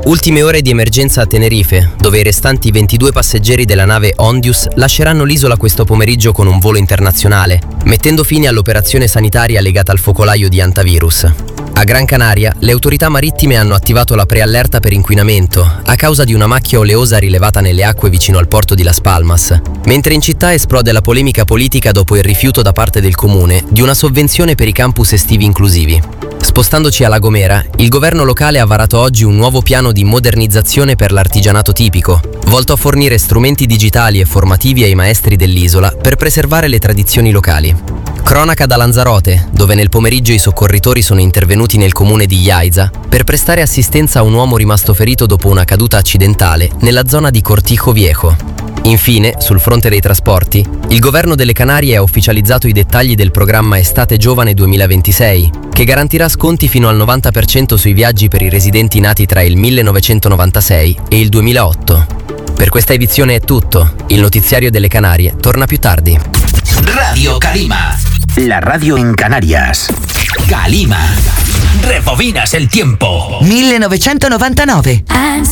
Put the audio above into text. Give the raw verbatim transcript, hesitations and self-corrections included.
Ultime ore di emergenza a Tenerife, dove i restanti ventidue passeggeri della nave Ondius lasceranno l'isola questo pomeriggio con un volo internazionale, mettendo fine all'operazione sanitaria legata al focolaio di hantavirus. A Gran Canaria, le autorità marittime hanno attivato la preallerta per inquinamento a causa di una macchia oleosa rilevata nelle acque vicino al porto di Las Palmas, mentre in città esplode la polemica politica dopo il rifiuto da parte del comune di una sovvenzione per i campus estivi inclusivi. Spostandoci a La Gomera, il governo locale ha varato oggi un nuovo piano di modernizzazione per l'artigianato tipico, volto a fornire strumenti digitali e formativi ai maestri dell'isola per preservare le tradizioni locali. Cronaca da Lanzarote, dove nel pomeriggio i soccorritori sono intervenuti nel comune di Iaiza per prestare assistenza a un uomo rimasto ferito dopo una caduta accidentale nella zona di Cortijo Viejo. Infine, sul fronte dei trasporti, il governo delle Canarie ha ufficializzato i dettagli del programma Estate Giovane duemilaventisei, che garantirà sconti fino al novanta per cento sui viaggi per i residenti nati tra il millenovecentonovantasei e il duemilaotto. Per questa edizione è tutto. Il notiziario delle Canarie torna più tardi. Radio Calima, la radio en Canarias. Calima, rebobinas el tiempo. millenovecentonovantanove.